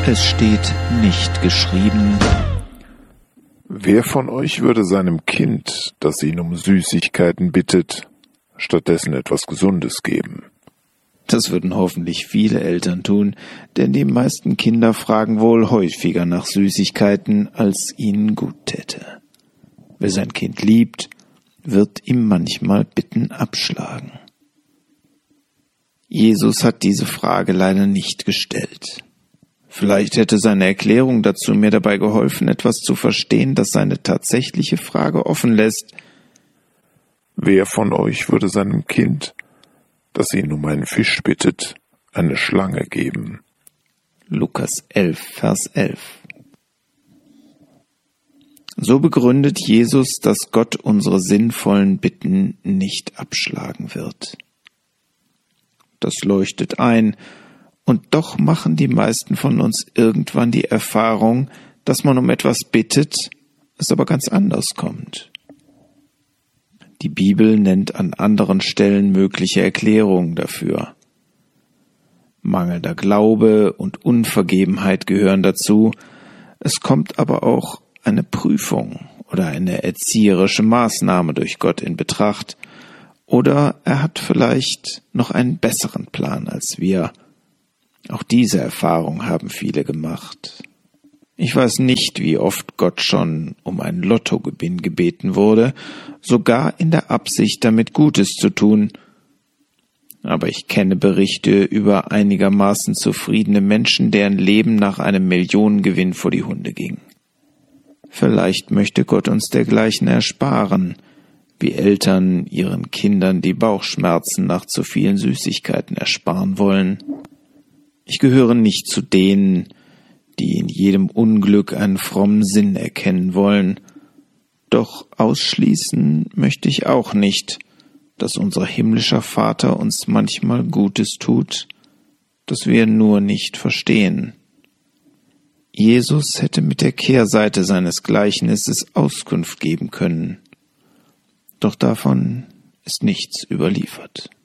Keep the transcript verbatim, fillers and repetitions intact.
Es steht nicht geschrieben: Wer von euch würde seinem Kind, das ihn um Süßigkeiten bittet, stattdessen etwas Gesundes geben? Das würden hoffentlich viele Eltern tun, denn die meisten Kinder fragen wohl häufiger nach Süßigkeiten, als ihnen gut täte. Wer sein Kind liebt, wird ihm manchmal Bitten abschlagen. Jesus hat diese Frage leider nicht gestellt. Vielleicht hätte seine Erklärung dazu mir dabei geholfen, etwas zu verstehen, das seine tatsächliche Frage offen lässt. Wer von euch würde seinem Kind, das ihn um einen Fisch bittet, eine Schlange geben? Lukas elf, Vers elf. So begründet Jesus, dass Gott unsere sinnvollen Bitten nicht abschlagen wird. Das leuchtet ein, und doch machen die meisten von uns irgendwann die Erfahrung, dass man um etwas bittet, es aber ganz anders kommt. Die Bibel nennt an anderen Stellen mögliche Erklärungen dafür. Mangelnder Glaube und Unvergebenheit gehören dazu, es kommt aber auch eine Prüfung oder eine erzieherische Maßnahme durch Gott in Betracht, oder er hat vielleicht noch einen besseren Plan als wir. Auch diese Erfahrung haben viele gemacht. Ich weiß nicht, wie oft Gott schon um einen Lottogewinn gebeten wurde, sogar in der Absicht, damit Gutes zu tun. Aber ich kenne Berichte über einigermaßen zufriedene Menschen, deren Leben nach einem Millionengewinn vor die Hunde ging. Vielleicht möchte Gott uns dergleichen ersparen, wie Eltern ihren Kindern die Bauchschmerzen nach zu vielen Süßigkeiten ersparen wollen. Ich gehöre nicht zu denen, die in jedem Unglück einen frommen Sinn erkennen wollen. Doch ausschließen möchte ich auch nicht, dass unser himmlischer Vater uns manchmal Gutes tut, das wir nur nicht verstehen. Jesus hätte mit der Kehrseite seines Gleichnisses Auskunft geben können, doch davon ist nichts überliefert.